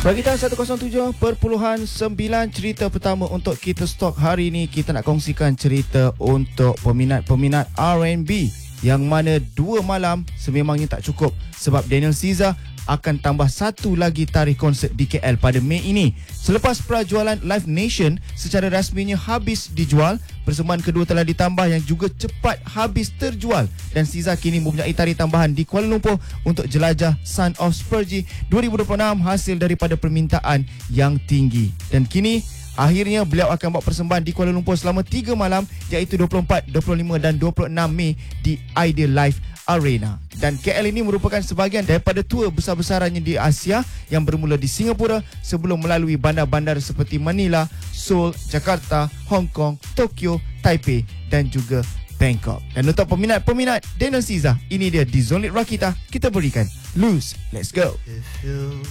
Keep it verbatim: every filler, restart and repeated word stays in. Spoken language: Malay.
Sagitan seratus tujuh perpuluhan sembilan, cerita pertama untuk kita stok hari ini. Kita nak kongsikan cerita untuk peminat-peminat R and B, yang mana dua malam sememangnya tak cukup, sebab Daniel Caesar akan tambah satu lagi tarikh konsert di K L pada Mei ini. Selepas prajualan Live Nation secara rasminya habis dijual, persembahan kedua telah ditambah yang juga cepat habis terjual, dan Caesar kini mempunyai tarikh tambahan di Kuala Lumpur untuk jelajah Son of Spurgey dua ribu dua puluh enam hasil daripada permintaan yang tinggi. Dan kini akhirnya beliau akan buat persembahan di Kuala Lumpur selama tiga malam, iaitu dua puluh empat, dua puluh lima dan dua puluh enam Mei di Ideal Life Arena. Dan K L ini merupakan sebahagian daripada tour besar-besarannya di Asia yang bermula di Singapura sebelum melalui bandar-bandar seperti Manila, Seoul, Jakarta, Hong Kong, Tokyo, Taipei dan juga Bangkok. Dan untuk peminat-peminat Daniel Caesar, ini dia di Zone Lit Rakita, kita berikan Loose. Let's go.